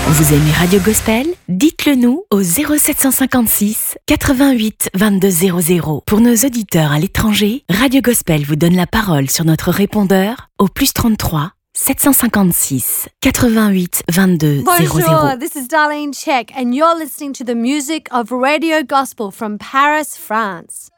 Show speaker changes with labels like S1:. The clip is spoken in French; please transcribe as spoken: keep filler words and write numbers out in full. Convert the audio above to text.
S1: Vous aimez Radio Gospel? Dites-le nous au zéro sept cent cinquante-six quatre-vingt-huit vingt-deux zéro zéro. Pour nos auditeurs à l'étranger, Radio Gospel vous donne la parole sur notre répondeur au plus trente-trois sept cent cinquante-six quatre-vingt-huit vingt-deux zéro zéro.
S2: Bonjour, this is Darlene Check and you're listening to the music of Radio Gospel from Paris, France.